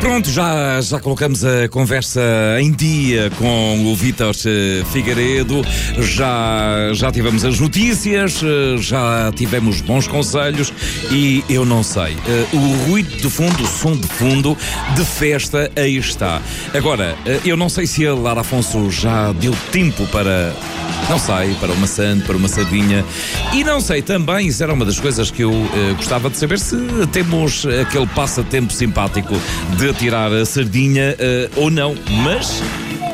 Pronto, já colocamos a conversa em dia com o Vítor Figueiredo, já tivemos as notícias, já tivemos bons conselhos e eu não sei, o ruído de fundo, o som de fundo de festa aí está. Agora, eu não sei se a Lara Afonso já deu tempo para... Não sei, para uma sande, para uma sardinha. E não sei também, isso era uma das coisas que eu gostava de saber, se temos aquele passatempo simpático de atirar a sardinha ou não. Mas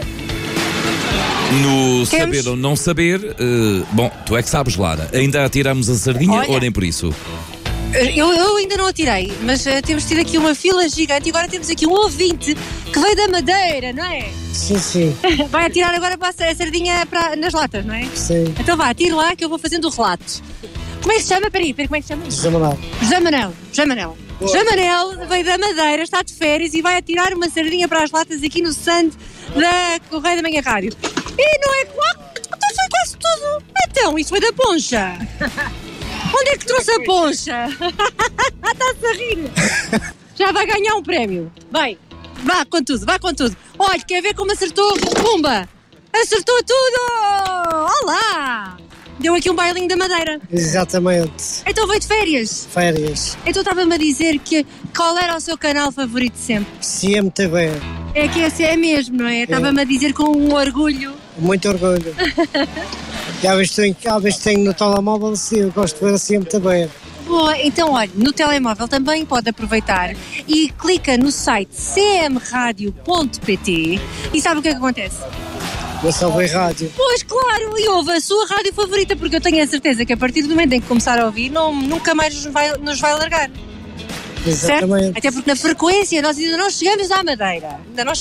no saber ou não saber, bom, tu é que sabes, Lara. Ainda atiramos a sardinha ou nem por isso? Eu ainda não atirei, mas temos tido aqui uma fila gigante e agora temos aqui um ouvinte que veio da Madeira, não é? Sim. Vai atirar agora para a sardinha nas latas, não é? Sim. Então vá, atire lá que eu vou fazendo o relato. Como é que se chama? Peraí, como é que se chama? José Manuel. José Manel veio da Madeira, está de férias e vai atirar uma sardinha para as latas aqui no stand da Correio da Manhã Rádio. E não é claro, então foi quase tudo. Então, isso foi da poncha. Onde é que trouxe a poncha? Está-se a rir. Já vai ganhar um prémio. Vai, vá com tudo. Olha, quer ver como acertou? Pumba! Acertou tudo! Olá! Deu aqui um bailinho da Madeira. Exatamente. Então veio de férias. Então estava-me a dizer qual era o seu canal favorito sempre. CMTV. É que esse é mesmo, não é? Estava-me a dizer com um orgulho. Muito orgulho. Às vezes tenho no telemóvel, sim, eu gosto de ver a CMTV. Boa, então olha, no telemóvel também pode aproveitar e clica no site cmradio.pt e sabe o que é que acontece? Eu só vejo rádio. Pois claro, e ouve a sua rádio favorita, porque eu tenho a certeza que a partir do momento em que começar a ouvir, nunca mais nos vai largar. Exatamente. Certo? Até porque na frequência nós ainda não chegamos à Madeira.